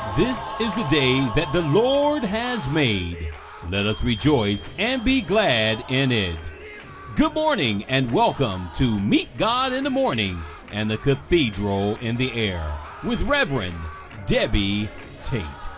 This is the day that the Lord has made. Let us rejoice and be glad in it. Good morning and welcome to Meet God in the Morning and the Cathedral in the Air with Reverend Debbie Tate.